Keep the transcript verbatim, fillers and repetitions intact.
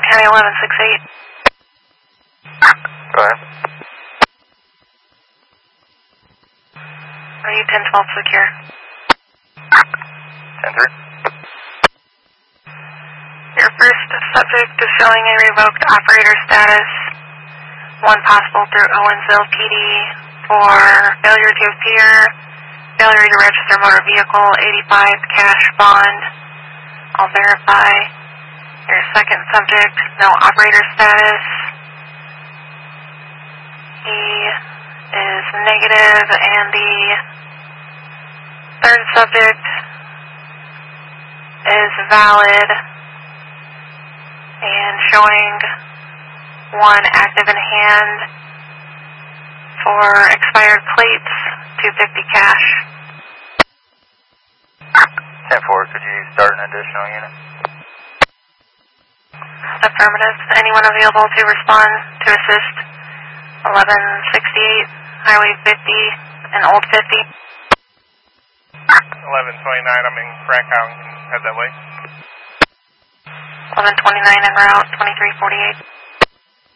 County eleven six eight. Go ahead. Are you ten twelve secure? ten three. Your first subject is showing a revoked operator status. One possible through Owensville P D for failure to appear, failure to register motor vehicle, eighty-five cash bond. I'll verify. Your second subject, no operator status. He is negative, and the third subject is valid and showing one active in hand for expired plates, two fifty cash. ten four, could you start an additional unit? Affirmative. Anyone available to respond to assist? eleven sixty-eight, Highway fifty, and Old fifty. eleven twenty-nine, I'm in Frankout. Head that way. eleven twenty-nine en route, twenty-three forty-eight.